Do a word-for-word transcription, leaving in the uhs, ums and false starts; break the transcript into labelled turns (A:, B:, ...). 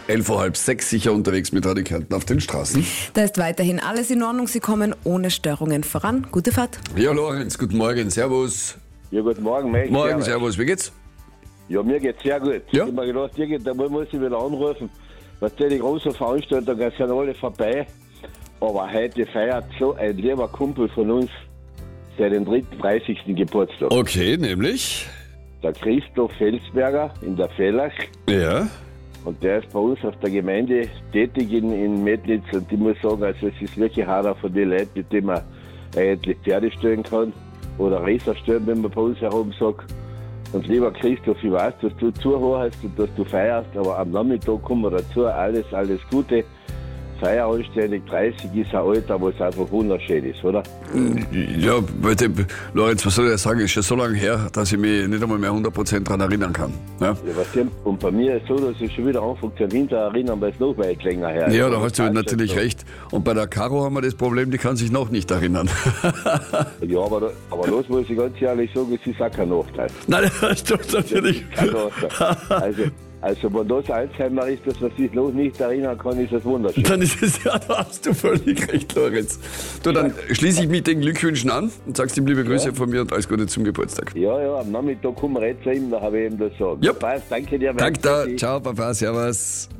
A: elf Uhr halb sechs, sicher unterwegs mit Radio Kärnten auf den Straßen.
B: Da ist weiterhin alles in Ordnung. Sie kommen ohne Störungen voran. Gute Fahrt.
A: Ja, Lorenz, guten Morgen, servus.
C: Ja, guten Morgen, Mike.
A: Morgen, servus, wie geht's?
C: Ja, mir geht's sehr gut.
A: Ja?
C: Ich hab mir gedacht, irgendwann muss ich wieder anrufen. Was die großen Veranstaltungen sind alle vorbei. Aber heute feiert so ein lieber Kumpel von uns seinen dreiunddreißigsten Geburtstag.
A: Okay, nämlich?
C: Der Christoph Felsberger in der Vellach.
A: Ja.
C: Und der ist bei uns auf der Gemeinde tätig in, in Mettlitz. Und ich muss sagen, also es ist wirklich einer von den Leuten, mit denen man eigentlich Pferde stellen kann. Oder Räser stellen, wenn man bei uns herum sagt. Und lieber Christoph, ich weiß, dass du zuhörst und dass du feierst, aber am Nachmittag kommen wir dazu. Alles, alles Gute. Feier anständig, dreißig ist ein Alter, wo es einfach wunderschön ist, oder?
A: Ja, bitte, Lorenz, was soll ich sagen? Ist schon so lange her, dass ich mich nicht einmal mehr hundert Prozent daran erinnern kann. Ja,
C: Ja, was denn? Und bei mir ist es so, dass ich schon wieder anfange zu hinter erinnern, weil es noch weit länger her ist.
A: ja da hast du natürlich recht. Und bei der Caro haben wir das Problem, die kann sich noch nicht erinnern.
C: Ja, aber, da, aber das muss ich ganz ehrlich sagen, es ist auch kein Nachteil.
A: Nein, das stimmt natürlich.
C: Kein Nachteil. Also, also wenn das Alzheimer ist, dass man sich noch nicht erinnern kann, ist das wunderschön.
A: Dann ist es ja, da hast du völlig recht, Lorenz. Du, dann schließe ich mit den Glückwünschen an und sagst ihm liebe Grüße
C: Ja.
A: von mir und alles Gute zum Geburtstag.
C: Ja, ja, am Nachmittag kommen wir jetzt zu ihm, da habe ich ihm das sagen.
A: Ja.
C: Passt, danke dir.
A: Danke
C: Mike.
A: dir, ciao, Papa, servus.